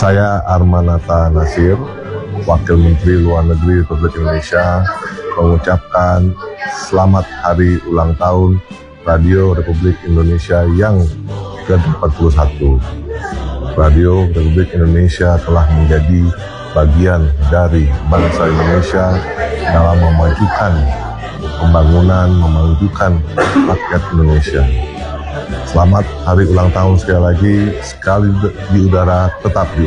Saya Armanata Nasir, Wakil Menteri Luar Negeri Republik Indonesia, mengucapkan selamat hari ulang tahun Radio Republik Indonesia yang ke-41. Radio Republik Indonesia telah menjadi bagian dari bangsa Indonesia dalam memajukan pembangunan, memajukan rakyat Indonesia. Selamat hari ulang tahun sekali lagi, sekali di udara tetap di